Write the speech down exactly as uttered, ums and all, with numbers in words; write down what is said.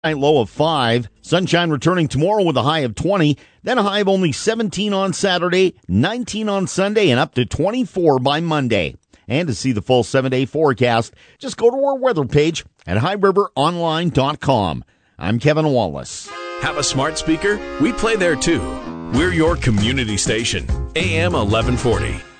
Night low of five. Sunshine returning tomorrow with a high of twenty. Then a high of only seventeen on Saturday, nineteen on Sunday, and up to twenty-four by Monday. And to see the full seven-day forecast, just go to our weather page at high river online dot com. I'm Kevin Wallace. Have a smart speaker? We play there too. We're your community station, A M eleven forty.